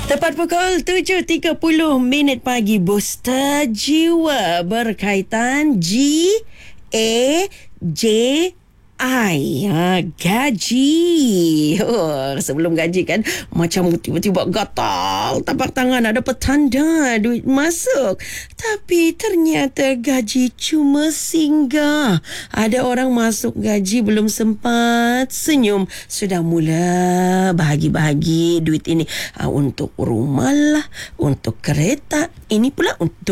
Tepat pukul 7.30 pagi, Booster Jiwa berkaitan GAJI. Gaji. Sebelum gaji kan, macam tiba-tiba gatal tapak tangan, ada petanda duit masuk. Tapi ternyata gaji cuma singgah. Ada orang masuk gaji belum sempat senyum, sudah mula bahagi-bahagi duit ini. Untuk rumah lah, untuk kereta, ini pula untuk